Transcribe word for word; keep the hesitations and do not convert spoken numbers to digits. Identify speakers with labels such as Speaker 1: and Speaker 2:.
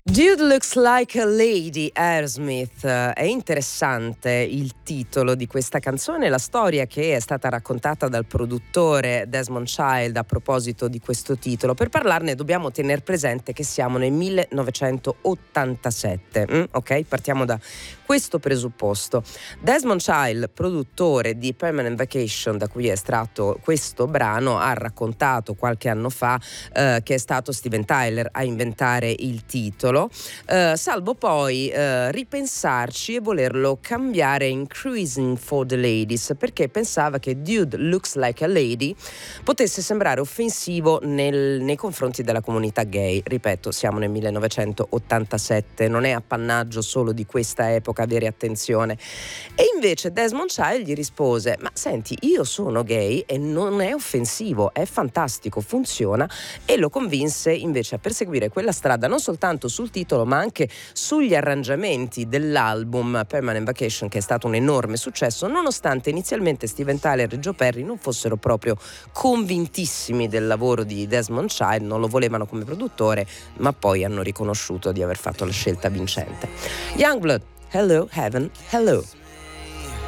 Speaker 1: Dude Looks Like a Lady, Aerosmith. È interessante il titolo di questa canzone, la storia che è stata raccontata dal produttore Desmond Child a proposito di questo titolo. Per parlarne dobbiamo tener presente che siamo nel millenovecentottantasette, mm? Ok? Partiamo da questo presupposto. Desmond Child, produttore di Permanent Vacation, da cui è estratto questo brano, ha raccontato qualche anno fa eh, che è stato Steven Tyler a inventare il titolo. Uh, salvo poi uh, ripensarci e volerlo cambiare in Cruising for the Ladies, perché pensava che Dude Looks Like a Lady potesse sembrare offensivo nel, nei confronti della comunità gay. Ripeto, siamo nel millenovecentottantasette, non è appannaggio solo di questa epoca avere attenzione. E invece Desmond Child gli rispose: ma senti, io sono gay e non è offensivo, è fantastico, funziona, e lo convinse invece a perseguire quella strada non soltanto sul titolo ma anche sugli arrangiamenti dell'album Permanent Vacation, che è stato un enorme successo, nonostante inizialmente Steven Tyler e Joe Perry non fossero proprio convintissimi del lavoro di Desmond Child, non lo volevano come produttore, ma poi hanno riconosciuto di aver fatto la scelta vincente. Youngblood, Hello Heaven, Hello.